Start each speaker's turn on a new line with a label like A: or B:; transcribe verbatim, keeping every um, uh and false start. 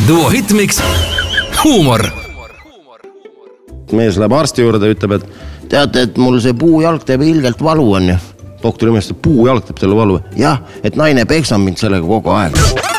A: Duo Hitmix, huumor.
B: Mees läheb arsti juurde ja ütleb, et teate, et mul see puujalg teeb ilgelt valu on ja doktor imestab, puujalg teeb selle valu. Jah, et naine peksab mind sellega kogu aeg.